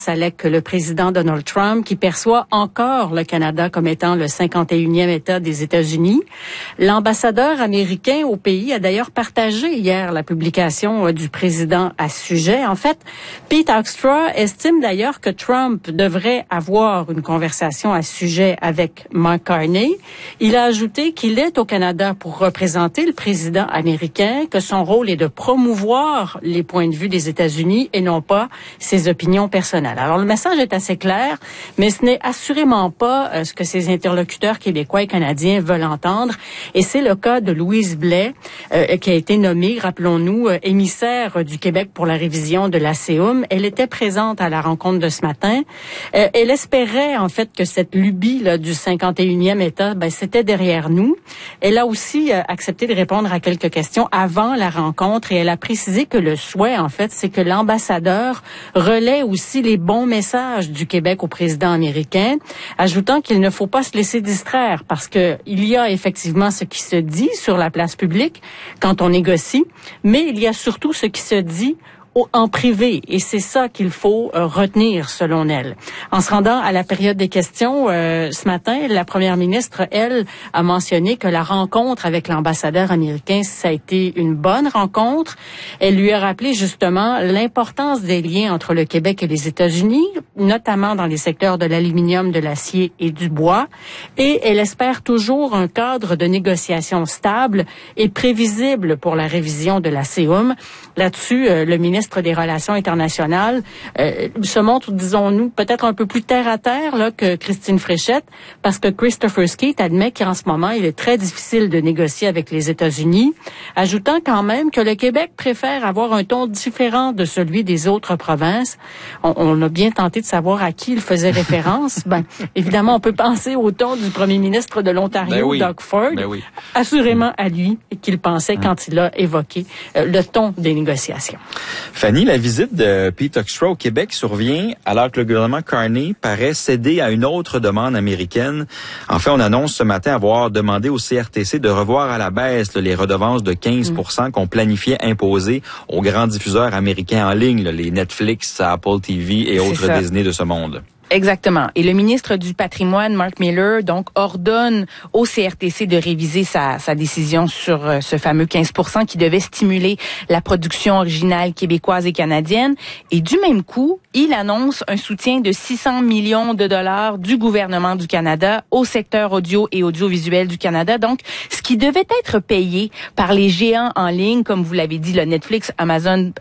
avec le président Donald Trump, qui perçoit encore le Canada comme étant le 51e État des États-Unis. L'ambassadeur américain au pays a d'ailleurs partagé hier la publication du président à ce sujet. En fait, Pete Hoekstra estime d'ailleurs que Trump devrait avoir une conversation à ce sujet avec Mark Carney. Il a ajouté qu'il est au Canada pour représenter le président américain, que son rôle est de promouvoir les points de vue des États-Unis et non pas ses opinions personnelles. Alors, le message est assez clair, mais ce n'est assurément pas ce que ses interlocuteurs québécois et canadiens veulent entendre. Et c'est le cas de Louise Blais, qui a été nommée, rappelons-nous, émissaire du Québec pour la révision de l'ACUM. Elle était présente à la rencontre de ce matin. Elle espérait, en fait, que cette lubie là, du 51e État, c'était derrière nous. Elle a aussi accepté de répondre à quelques questions avant la rencontre et elle a précisé que le souhait, en fait, c'est que l'ambassadeur relaie aussi les bons message du Québec au président américain, ajoutant qu'il ne faut pas se laisser distraire parce que il y a effectivement ce qui se dit sur la place publique quand on négocie, mais il y a surtout ce qui se dit en privé, et c'est ça qu'il faut retenir selon elle. En se rendant à la période des questions, ce matin, la première ministre, elle, a mentionné que la rencontre avec l'ambassadeur américain, ça a été une bonne rencontre. Elle lui a rappelé justement l'importance des liens entre le Québec et les États-Unis, notamment dans les secteurs de l'aluminium, de l'acier et du bois, et elle espère toujours un cadre de négociation stable et prévisible pour la révision de l'ACUM. Là-dessus, le ministre des Relations internationales se montre, disons-nous, peut-être un peu plus terre-à-terre là, que Christine Fréchette, parce que Christopher Skeete admet qu'en ce moment, il est très difficile de négocier avec les États-Unis, ajoutant quand même que le Québec préfère avoir un ton différent de celui des autres provinces. On a bien tenté de savoir à qui il faisait référence. Évidemment, on peut penser au ton du premier ministre de l'Ontario, Doug Ford, assurément à lui qu'il pensait quand il a évoqué le ton des négociations. Fanny, la visite de Pete Hoekstra au Québec survient alors que le gouvernement Carney paraît céder à une autre demande américaine. En fait, on annonce ce matin avoir demandé au CRTC de revoir à la baisse les redevances de 15% qu'on planifiait imposer aux grands diffuseurs américains en ligne, les Netflix, Apple TV et autres Disney de ce monde. Exactement. Et le ministre du Patrimoine, Mark Miller, donc, ordonne au CRTC de réviser sa décision sur ce fameux 15% qui devait stimuler la production originale québécoise et canadienne. Et du même coup, il annonce un soutien de 600 millions de dollars du gouvernement du Canada au secteur audio et audiovisuel du Canada. Donc, ce qui devait être payé par les géants en ligne, comme vous l'avez dit, le Netflix, Amazon,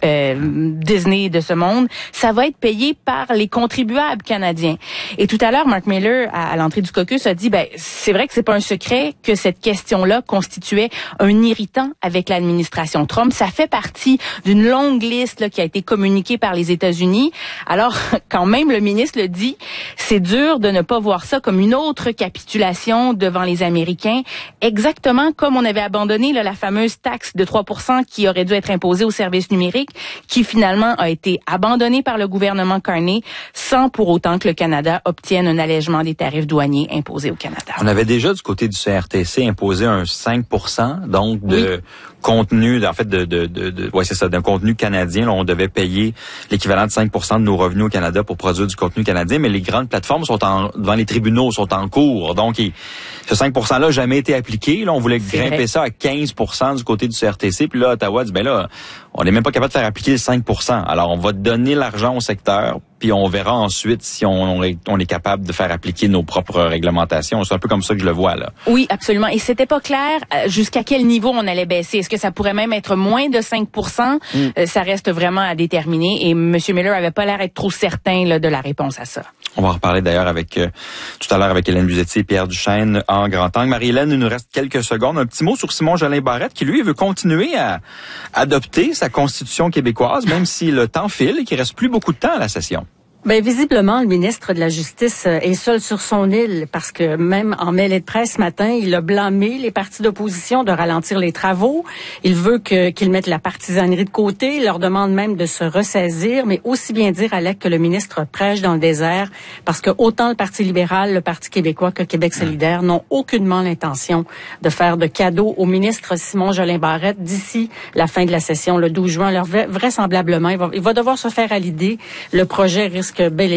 Disney de ce monde, ça va être payé par les contribuables canadiens. Et tout à l'heure, Mark Miller, à l'entrée du caucus, a dit, c'est vrai que c'est pas un secret que cette question-là constituait un irritant avec l'administration Trump. Ça fait partie d'une longue liste là, qui a été communiquée par les États-Unis. Alors, quand même, le ministre le dit, c'est dur de ne pas voir ça comme une autre capitulation devant les Américains, exactement comme on avait abandonné là, la fameuse taxe de 3% qui aurait dû être imposée aux services numériques, qui finalement a été abandonnée par le gouvernement Carney, sans pour autant que le Canada obtienne un allègement des tarifs douaniers imposés au Canada. On avait déjà du côté du CRTC imposé un 5%, donc de contenu, en fait, d'un contenu canadien. Là, on devait payer l'équivalent de 5% de nos revenus au Canada pour produire du contenu canadien, mais les grandes plateformes sont devant les tribunaux, sont en cours. Donc, ce 5%-là n'a jamais été appliqué. Là, on voulait grimper ça à 15% du côté du CRTC. Puis là, Ottawa dit, on n'est même pas capable de faire appliquer le 5%. Alors, on va donner l'argent au secteur, puis on verra ensuite si on est capable de faire appliquer nos propres réglementations. C'est un peu comme ça que je le vois, là. Oui, absolument. Et c'était pas clair jusqu'à quel niveau on allait baisser. Est-ce que ça pourrait même être moins de 5%? Ça reste vraiment à déterminer. Et M. Miller avait pas l'air d'être trop certain là, de la réponse à ça. On va en reparler d'ailleurs tout à l'heure avec Hélène Buzetti et Pierre Duchesne en grand angle. Marie-Hélène, il nous reste quelques secondes. Un petit mot sur Simon-Jolin Barrette qui, lui, veut continuer à adopter sa constitution québécoise, même si le temps file et qu'il reste plus beaucoup de temps à la session. Visiblement, le ministre de la Justice est seul sur son île parce que même en mêlée de presse ce matin, il a blâmé les partis d'opposition de ralentir les travaux. Il veut qu'ils mettent la partisanerie de côté. Il leur demande même de se ressaisir, mais aussi bien dire, Alec, que le ministre prêche dans le désert parce que autant le Parti libéral, le Parti québécois que Québec solidaire n'ont aucunement l'intention de faire de cadeaux au ministre Simon-Jolin Barrette d'ici la fin de la session, le 12 juin. Alors, vraisemblablement, il va devoir se faire à l'idée. Le projet risque bel et